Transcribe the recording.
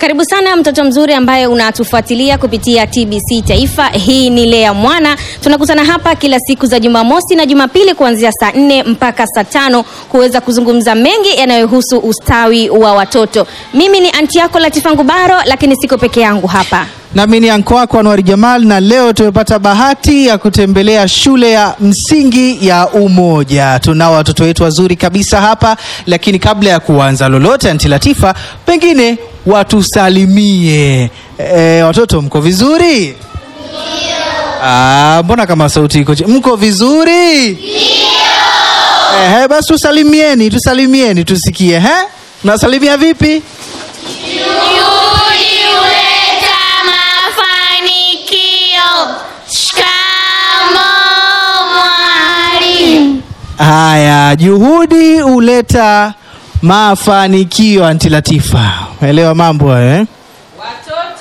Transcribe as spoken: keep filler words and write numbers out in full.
Karibu sana mtoto mzuri ambaye unatufuatilia kupitia T B C Taifa. Hii ni Lea Mwana. Tunakutana hapa kila siku za Jumamosi na Jumapili kuanzia saa nne mpaka saa tano kuweza kuzungumza mengi yanayohusu ustawi wa watoto. Mimi ni anti yako Latifa Ngubaro, lakini siko peke yangu hapa. Na mimi ni anko wako Anwar Jamal, na leo tumepata bahati ya kutembelea shule ya msingi ya Umoja. Tunao watoto wetu wazuri kabisa hapa, lakini kabla ya kuanza lolote Anti Latifa, pengine watusalimie. E, watoto mko vizuri? Ndio. Ah, mbona kama sauti iko? Mko vizuri? Ndio. Eh, basi tusalimieni, tusalimieni tusikie, eh? Mnasalimia vipi? Haya, juhudi huleta mafanikio Anti Latifa. Elewa mambo hayo, eh?